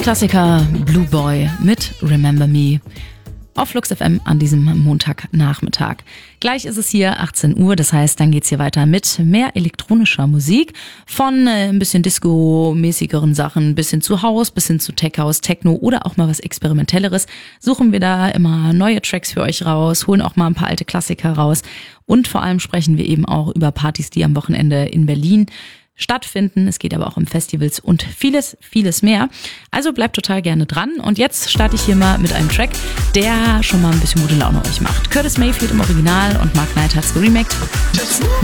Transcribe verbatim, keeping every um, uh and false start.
Klassiker Blue Boy mit Remember Me auf Flux F M an diesem Montagnachmittag. Gleich ist es hier achtzehn Uhr, das heißt, dann geht's hier weiter mit mehr elektronischer Musik. Von äh, ein bisschen Disco-mäßigeren Sachen bis hin zu House, bis hin zu Tech House, Techno oder auch mal was Experimentelleres. Suchen wir da immer neue Tracks für euch raus, holen auch mal ein paar alte Klassiker raus. Und vor allem sprechen wir eben auch über Partys, die am Wochenende in Berlin stattfinden. Es geht aber auch um Festivals und vieles, vieles mehr. Also bleibt total gerne dran. Und jetzt starte ich hier mal mit einem Track, der schon mal ein bisschen gute Laune euch macht. Curtis Mayfield im Original und Mark Knight hat's geremakt.